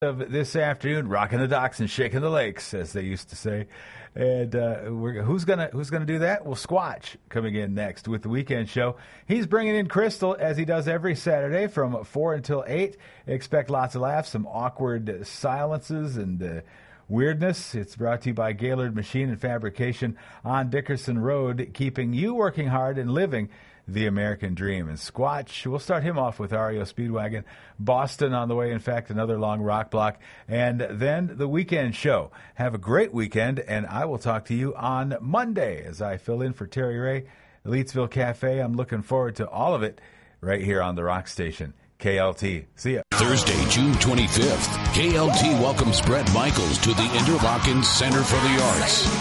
of this afternoon, rocking the docks and shaking the lakes, as they used to say. And who's gonna do that? Well, Squatch coming in next with the weekend show. He's bringing in Crystal as he does every Saturday from 4 until 8. Expect lots of laughs, some awkward silences, and weirdness. It's brought to you by Gaylord Machine and Fabrication on Dickerson Road, keeping you working hard and living the American dream. And Squatch, we'll start him off with REO Speedwagon. Boston on the way, in fact, another long rock block. And then the weekend show. Have a great weekend, and I will talk to you on Monday as I fill in for Terry Ray, Elitesville Cafe. I'm looking forward to all of it right here on the Rock Station, KLT. See ya. Thursday, June 25th, KLT welcomes Brett Michaels to the Interlochen Center for the Arts.